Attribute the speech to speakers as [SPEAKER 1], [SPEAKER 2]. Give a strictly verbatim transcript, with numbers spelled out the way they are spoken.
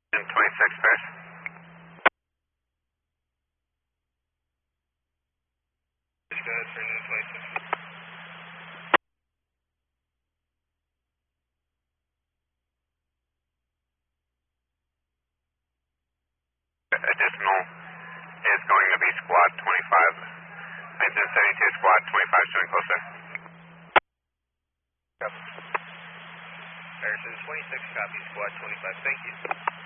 [SPEAKER 1] twenty-six, Paris.
[SPEAKER 2] Go ahead for twenty-six.
[SPEAKER 1] Additional is going to be squad twenty-five. nineteen seventy-two, squad twenty-five, showing closer.
[SPEAKER 2] Copy. Harrison twenty-six, copy, squad twenty-five, thank you.